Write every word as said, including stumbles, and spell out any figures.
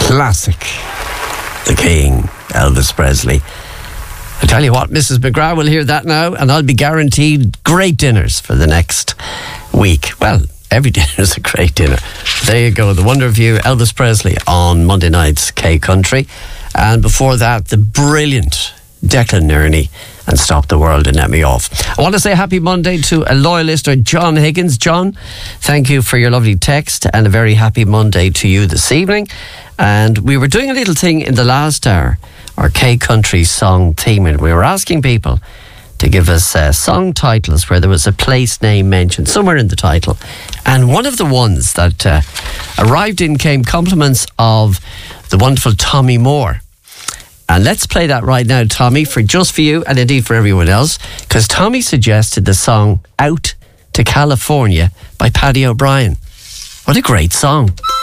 classic. The King, Elvis Presley. I tell you what, Missus McGrath will hear that now, and I'll be guaranteed great dinners for the next week. Well, every dinner is a great dinner. There you go, The Wonder of You, Elvis Presley on Monday nights, K Country. And before that, the brilliant Declan Nerney and Stop the World and Let Me Off. I want to say happy Monday to a loyal listener, John Higgins. John, thank you for your lovely text, and a very happy Monday to you this evening. And we were doing a little thing in the last hour, our K Country song theme, and we were asking people to give us uh, song titles where there was a place name mentioned somewhere in the title. And one of the ones that uh, arrived in came compliments of the wonderful Tommy Moore. And let's play that right now, Tommy, for just for you and indeed for everyone else, because Tommy suggested the song Out to California by Paddy O'Brien. What a great song.